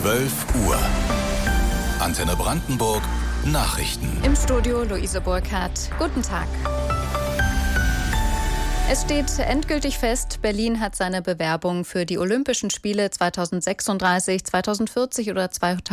12 Uhr. Antenne Brandenburg Nachrichten. Im Studio Luise Burkhardt. Guten Tag. Es steht endgültig fest, Berlin hat seine Bewerbung für die Olympischen Spiele 2036, 2040 oder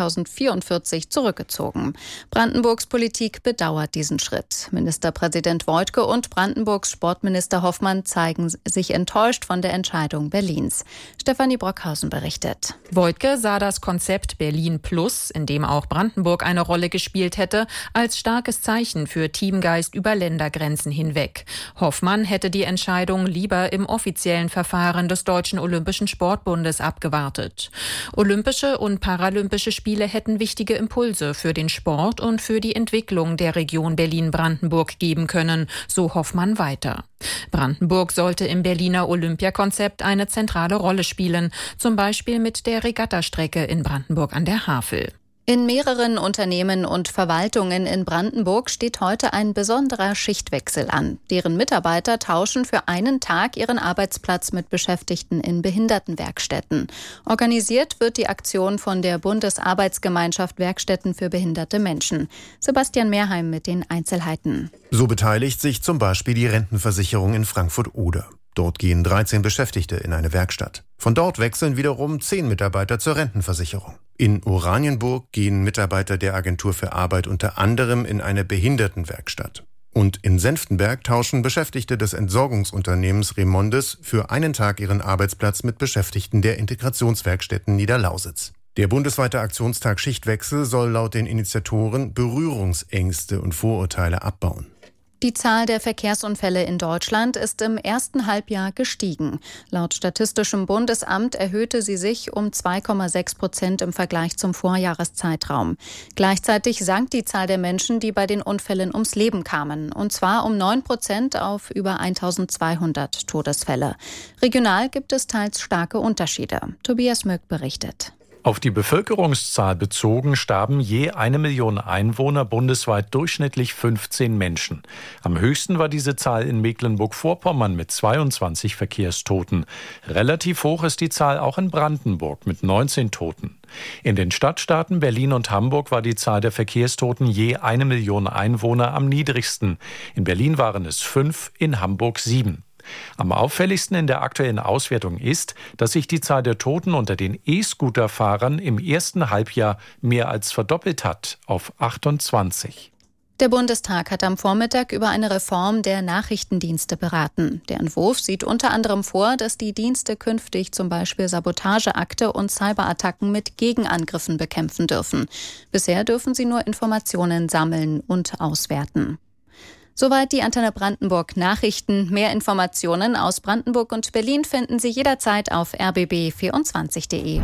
2044 zurückgezogen. Brandenburgs Politik bedauert diesen Schritt. Ministerpräsident Woidke und Brandenburgs Sportminister Hoffmann zeigen sich enttäuscht von der Entscheidung Berlins. Stefanie Brockhausen berichtet. Woidke sah das Konzept Berlin Plus, in dem auch Brandenburg eine Rolle gespielt hätte, als starkes Zeichen für Teamgeist über Ländergrenzen hinweg. Hoffmann hätte die Entscheidung lieber im offiziellen Verfahren des Deutschen Olympischen Sportbundes abgewartet. Olympische und Paralympische Spiele hätten wichtige Impulse für den Sport und für die Entwicklung der Region Berlin-Brandenburg geben können, so Hoffmann weiter. Brandenburg sollte im Berliner Olympiakonzept eine zentrale Rolle spielen, zum Beispiel mit der Regattastrecke in Brandenburg an der Havel. In mehreren Unternehmen und Verwaltungen in Brandenburg steht heute ein besonderer Schichtwechsel an. Deren Mitarbeiter tauschen für einen Tag ihren Arbeitsplatz mit Beschäftigten in Behindertenwerkstätten. Organisiert wird die Aktion von der Bundesarbeitsgemeinschaft Werkstätten für behinderte Menschen. Sebastian Mehrheim mit den Einzelheiten. So beteiligt sich zum Beispiel die Rentenversicherung in Frankfurt-Oder. Dort gehen 13 Beschäftigte in eine Werkstatt. Von dort wechseln wiederum 10 Mitarbeiter zur Rentenversicherung. In Oranienburg gehen Mitarbeiter der Agentur für Arbeit unter anderem in eine Behindertenwerkstatt. Und in Senftenberg tauschen Beschäftigte des Entsorgungsunternehmens Remondes für einen Tag ihren Arbeitsplatz mit Beschäftigten der Integrationswerkstätten Niederlausitz. Der bundesweite Aktionstag Schichtwechsel soll laut den Initiatoren Berührungsängste und Vorurteile abbauen. Die Zahl der Verkehrsunfälle in Deutschland ist im ersten Halbjahr gestiegen. Laut Statistischem Bundesamt erhöhte sie sich um 2,6% im Vergleich zum Vorjahreszeitraum. Gleichzeitig sank die Zahl der Menschen, die bei den Unfällen ums Leben kamen, und zwar um 9% auf über 1200 Todesfälle. Regional gibt es teils starke Unterschiede. Tobias Möck berichtet. Auf die Bevölkerungszahl bezogen starben je 1 Million Einwohner bundesweit durchschnittlich 15 Menschen. Am höchsten war diese Zahl in Mecklenburg-Vorpommern mit 22 Verkehrstoten. Relativ hoch ist die Zahl auch in Brandenburg mit 19 Toten. In den Stadtstaaten Berlin und Hamburg war die Zahl der Verkehrstoten je 1 Million Einwohner am niedrigsten. In Berlin waren es 5, in Hamburg 7. Am auffälligsten in der aktuellen Auswertung ist, dass sich die Zahl der Toten unter den E-Scooter-Fahrern im ersten Halbjahr mehr als verdoppelt hat auf 28. Der Bundestag hat am Vormittag über eine Reform der Nachrichtendienste beraten. Der Entwurf sieht unter anderem vor, dass die Dienste künftig zum Beispiel Sabotageakte und Cyberattacken mit Gegenangriffen bekämpfen dürfen. Bisher dürfen sie nur Informationen sammeln und auswerten. Soweit die Antenne Brandenburg Nachrichten. Mehr Informationen aus Brandenburg und Berlin finden Sie jederzeit auf rbb24.de.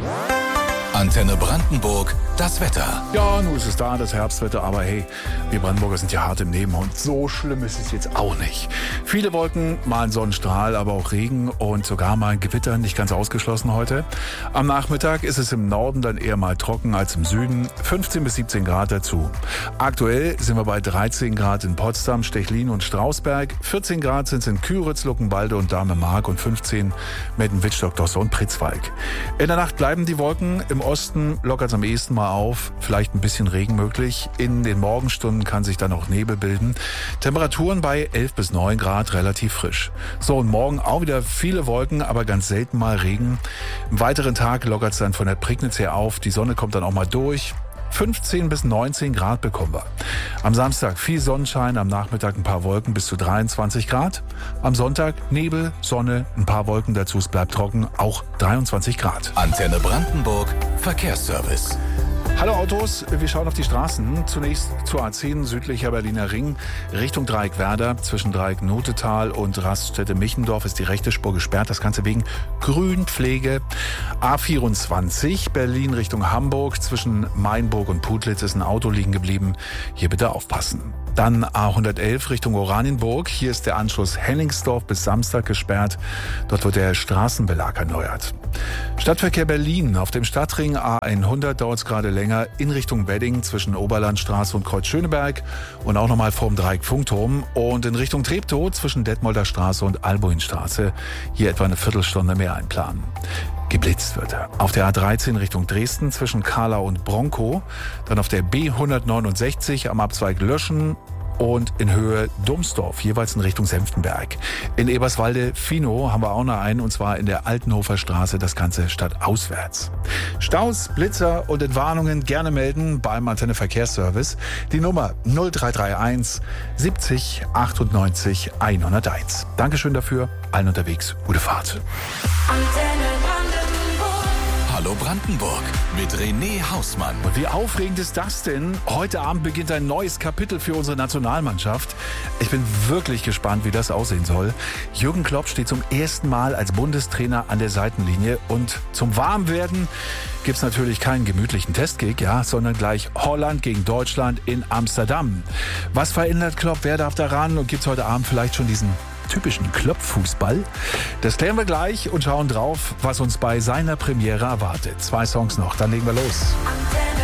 Antenne Brandenburg, das Wetter. Ja, nun ist es da, das Herbstwetter, aber hey, wir Brandenburger sind ja hart im Nehmen und so schlimm ist es jetzt auch nicht. Viele Wolken, mal ein Sonnenstrahl, aber auch Regen und sogar mal ein Gewitter, nicht ganz ausgeschlossen heute. Am Nachmittag ist es im Norden dann eher mal trocken als im Süden, 15 bis 17 Grad dazu. Aktuell sind wir bei 13 Grad in Potsdam, Stechlin und Strausberg, 14 Grad sind es in Küritz, Luckenwalde und Dahme-Mark und 15 Metten-Wittstock, Dosse und Pritzwalk. In der Nacht bleiben die Wolken, im Osten lockert es am ehesten mal auf, vielleicht ein bisschen Regen möglich. In den Morgenstunden kann sich dann auch Nebel bilden. Temperaturen bei 11 bis 9 Grad, relativ frisch. So, und morgen auch wieder viele Wolken, aber ganz selten mal Regen. Am weiteren Tag lockert es dann von der Prignitz her auf. Die Sonne kommt dann auch mal durch. 15 bis 19 Grad bekommen wir. Am Samstag viel Sonnenschein, am Nachmittag ein paar Wolken bis zu 23 Grad. Am Sonntag Nebel, Sonne, ein paar Wolken dazu, es bleibt trocken, auch 23 Grad. Antenne Brandenburg, Verkehrsservice. Hallo Autos, wir schauen auf die Straßen. Zunächst zur A10 südlicher Berliner Ring Richtung Dreieck Werder. Zwischen Dreieck Notetal und Raststätte Michendorf ist die rechte Spur gesperrt. Das Ganze wegen Grünpflege. A24 Berlin Richtung Hamburg. Zwischen Mainburg und Putlitz ist ein Auto liegen geblieben. Hier bitte aufpassen. Dann A111 Richtung Oranienburg. Hier ist der Anschluss Henningsdorf bis Samstag gesperrt. Dort wird der Straßenbelag erneuert. Stadtverkehr Berlin. Auf dem Stadtring A100 dauert es gerade länger in Richtung Wedding zwischen Oberlandstraße und Kreuz Schöneberg und auch nochmal vorm Dreieck Funkturm und in Richtung Treptow zwischen Detmolder Straße und Albuinstraße. Hier etwa eine Viertelstunde mehr einplanen. geblitzt wird. Auf der A13 Richtung Dresden zwischen Kahlau und Bronkow, dann auf der B169 am Abzweig Löschen und in Höhe Domsdorf, jeweils in Richtung Senftenberg. In Eberswalde-Finow haben wir auch noch einen, und zwar in der Altenhofer Straße, das Ganze stadtauswärts. Staus, Blitzer und Entwarnungen gerne melden beim Antenne Verkehrsservice. Die Nummer 0331 70 98 101. Dankeschön dafür, allen unterwegs, gute Fahrt. Hallo Brandenburg mit René Hausmann. Und wie aufregend ist das denn? Heute Abend beginnt ein neues Kapitel für unsere Nationalmannschaft. Ich bin wirklich gespannt, wie das aussehen soll. Jürgen Klopp steht zum ersten Mal als Bundestrainer an der Seitenlinie. Und zum Warmwerden gibt's natürlich keinen gemütlichen Testkick, sondern gleich Holland gegen Deutschland in Amsterdam. Was verändert Klopp? Wer darf daran? Und gibt's heute Abend vielleicht schon diesen typischen Klopp-Fußball? Das klären wir gleich und schauen drauf, was uns bei seiner Premiere erwartet. 2 Songs noch, dann legen wir los.